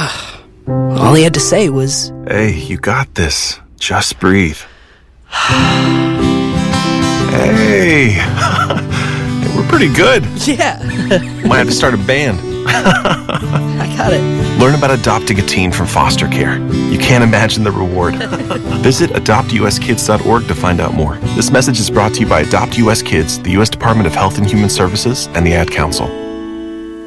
All he had to say was, Hey, you got this. Just breathe. Hey, we're pretty good. yeah, Might have to start a band. I got it. Learn about adopting a teen from foster care. You can't imagine the reward. Visit adoptuskids.org to find out more. This message is brought to you by Adopt US Kids, the U.S. Department of Health and Human Services, and the Ad Council.